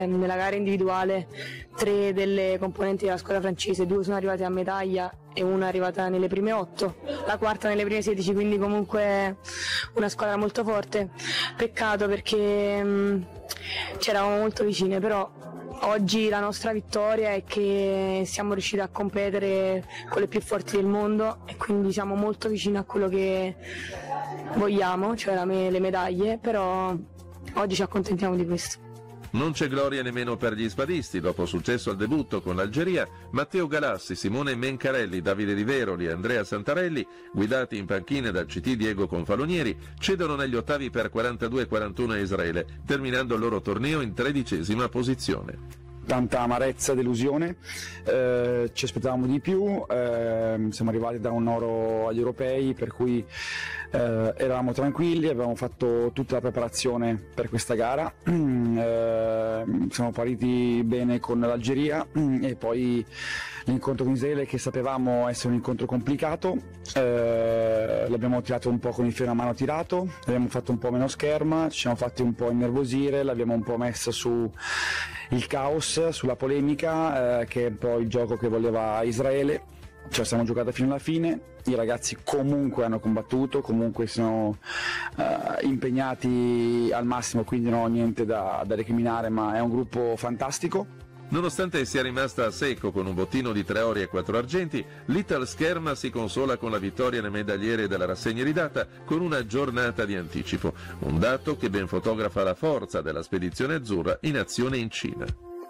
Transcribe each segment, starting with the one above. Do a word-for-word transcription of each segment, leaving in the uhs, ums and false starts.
Nella gara individuale tre delle componenti della squadra francese, due sono arrivate a medaglia e una è arrivata nelle prime otto, la quarta nelle prime sedici, quindi comunque una squadra molto forte. Peccato perché mh, c'eravamo molto vicine, però oggi la nostra vittoria è che siamo riusciti a competere con le più forti del mondo e quindi siamo molto vicini a quello che vogliamo, cioè la me- le medaglie, però oggi ci accontentiamo di questo. Non c'è gloria nemmeno per gli spadisti. Dopo successo al debutto con l'Algeria, Matteo Galassi, Simone Mencarelli, Davide Riveroli e Andrea Santarelli, guidati in panchina dal C T Diego Confalonieri, cedono negli ottavi per quarantadue a quarantuno a Israele, terminando il loro torneo in tredicesima posizione. Tanta amarezza, delusione, eh, ci aspettavamo di più, eh, siamo arrivati da un oro agli europei, per cui eh, eravamo tranquilli, avevamo fatto tutta la preparazione per questa gara, eh, siamo partiti bene con l'Algeria e poi l'incontro con Israele, che sapevamo essere un incontro complicato, eh, l'abbiamo tirato un po' con il freno a mano tirato, l'abbiamo fatto un po' meno scherma, ci siamo fatti un po' innervosire, l'abbiamo un po' messa su il caos, sulla polemica, eh, che è un po' il gioco che voleva Israele. Ce la siamo giocata fino alla fine, i ragazzi comunque hanno combattuto, comunque sono eh, impegnati al massimo, quindi non ho niente da, da recriminare, ma è un gruppo fantastico. Nonostante sia rimasta a secco con un bottino di tre ori e quattro argenti, l'Ital Scherma si consola con la vittoria nel medagliere della rassegna ridata con una giornata di anticipo, un dato che ben fotografa la forza della spedizione azzurra in azione in Cina.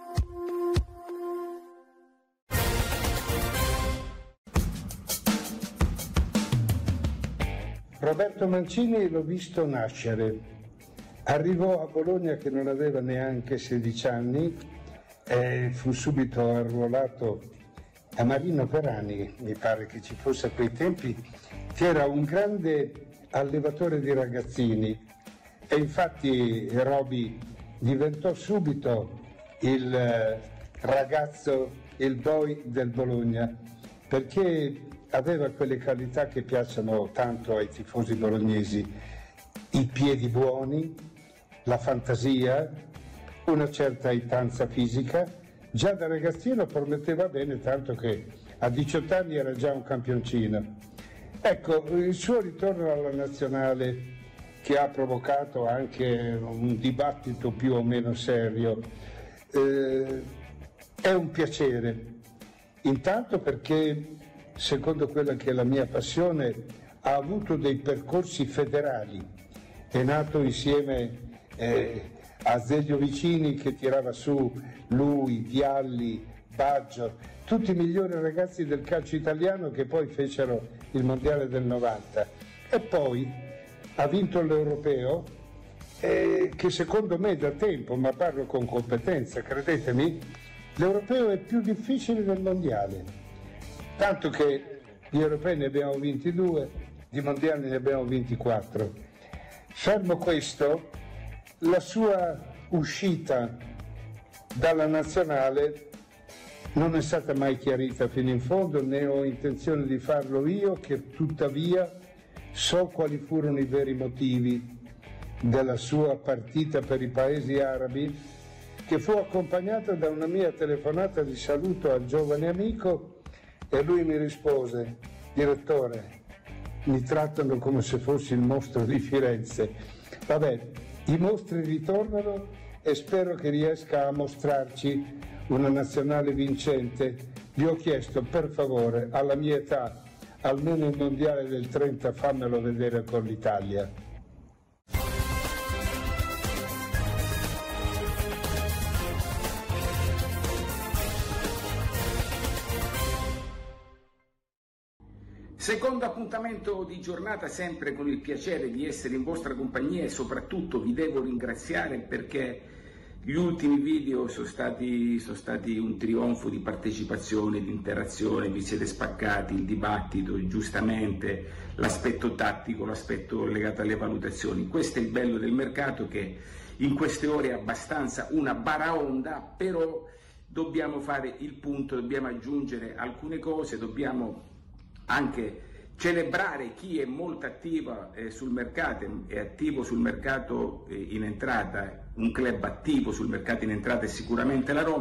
Roberto Mancini l'ho visto nascere, arrivò a Bologna che non aveva neanche sedici anni e fu subito arruolato a Marino Perani, mi pare che ci fosse a quei tempi, che era un grande allevatore di ragazzini e infatti Roby diventò subito il ragazzo, il boy del Bologna, perché aveva quelle qualità che piacciono tanto ai tifosi bolognesi, i piedi buoni, la fantasia, una certa aitanza fisica. Già da ragazzino prometteva bene, tanto che a diciotto anni era già un campioncino. Ecco, il suo ritorno alla nazionale, che ha provocato anche un dibattito più o meno serio, eh, è un piacere. Intanto perché, secondo quella che è la mia passione, ha avuto dei percorsi federali, è nato insieme eh, a Azeglio Vicini che tirava su lui, Vialli, Baggio, tutti i migliori ragazzi del calcio italiano che poi fecero il mondiale del novanta, e poi ha vinto l'europeo eh, che secondo me da tempo, ma parlo con competenza, credetemi, l'europeo è più difficile del mondiale, tanto che gli europei ne abbiamo vinti due, di mondiali ne abbiamo vinti quattro. Fermo questo, la sua uscita dalla nazionale non è stata mai chiarita fino in fondo, né ho intenzione di farlo io, che tuttavia so quali furono i veri motivi della sua partita per i paesi arabi, che fu accompagnata da una mia telefonata di saluto al giovane amico, e lui mi rispose: direttore, mi trattano come se fossi il mostro di Firenze. Vabbè, i mostri ritornano e spero che riesca a mostrarci una nazionale vincente. Vi ho chiesto, per favore, alla mia età, almeno il mondiale del trenta, fammelo vedere con l'Italia. Secondo appuntamento di giornata, sempre con il piacere di essere in vostra compagnia, e soprattutto vi devo ringraziare perché gli ultimi video sono stati, sono stati un trionfo di partecipazione, di interazione, vi siete spaccati, il dibattito, giustamente, l'aspetto tattico, l'aspetto legato alle valutazioni. Questo è il bello del mercato, che in queste ore è abbastanza una baraonda, però dobbiamo fare il punto, dobbiamo aggiungere alcune cose, dobbiamo anche celebrare chi è molto attivo eh, sul mercato, è attivo sul mercato eh, in entrata, un club attivo sul mercato in entrata è sicuramente la Roma.